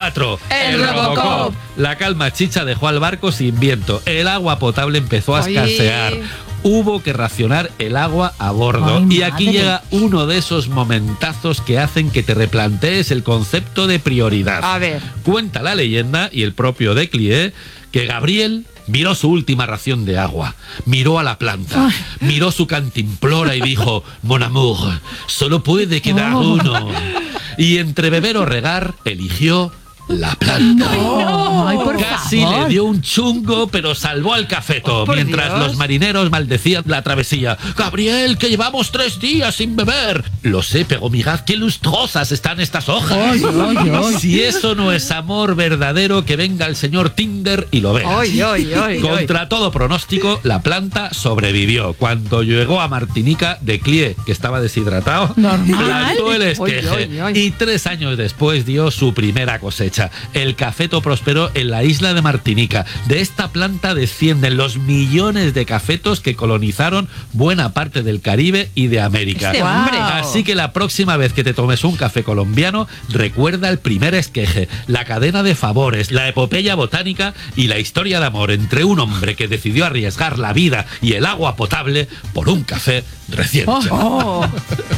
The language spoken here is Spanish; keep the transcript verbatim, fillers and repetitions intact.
cuatro. El Robocop. La calma chicha dejó al barco sin viento. El agua potable empezó a Oye. escasear. Hubo que racionar el agua a bordo. Ay, y aquí madre. llega uno de esos momentazos que hacen que te replantees el concepto de prioridad. A ver. Cuenta la leyenda, y el propio Declié, que Gabriel miró su última ración de agua, miró a la planta, Ay. miró su cantimplora y dijo: Mon amour, solo puede quedar Oh. uno. Y entre beber o regar, eligió la planta. No. Ay, por Casi favor. le dio un chungo, pero salvó al cafeto, Oh, por mientras Dios. los marineros maldecían la travesía. Gabriel, que llevamos tres días sin beber. Lo sé, pero mirad qué lustrosas están estas hojas. Ay, ay, ay. Si eso no es amor verdadero, que venga el señor Tinder y lo vea. Ay, ay, ay, Contra todo pronóstico, la planta sobrevivió. Cuando llegó a Martinica, Declié, que estaba deshidratado, Normal. plantó el Ay, esqueje. ay, ay. Y tres años después dio su primera cosecha. El cafeto prosperó en la isla de Martinica. De esta planta descienden los millones de cafetos que colonizaron buena parte del Caribe y de América. Este hombre. Así que la próxima vez que te tomes un café colombiano, recuerda el primer esqueje, la cadena de favores, la epopeya botánica y la historia de amor entre un hombre que decidió arriesgar la vida y el agua potable por un café recién. Oh, oh.